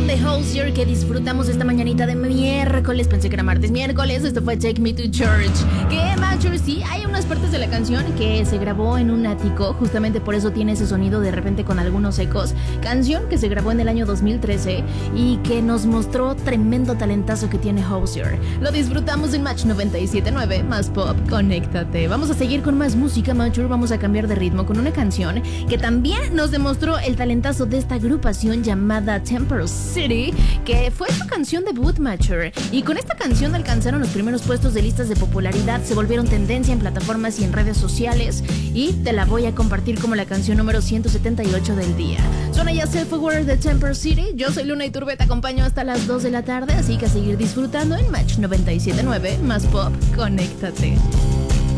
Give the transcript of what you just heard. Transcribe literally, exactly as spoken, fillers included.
de Hozier que disfrutamos esta mañanita de miércoles. Pensé que era martes, miércoles. Esto fue Take Me to Church. Que, Macho, sí, hay unas partes de la canción que se grabó en un ático. Justamente por eso tiene ese sonido de repente con algunos ecos. Canción que se grabó en el año dos mil trece y que nos mostró tremendo talentazo que tiene Hozier. Lo disfrutamos en Match noventa y siete punto nueve, más pop, conéctate. Vamos a seguir con más música, Macho. Vamos a cambiar de ritmo con una canción que también nos demostró el talentazo de esta agrupación llamada Temple City, que fue su canción debut, Mature. Y con esta canción alcanzaron los primeros puestos de listas de popularidad, se volvieron tendencia en plataformas y en redes sociales, y te la voy a compartir como la canción número ciento setenta y ocho del día. Suena ya Self Aware de Temple City. Yo soy Luna Iturbe, te acompaño hasta las dos de la tarde, así que a seguir disfrutando en Match noventa y siete punto nueve, más pop, conéctate.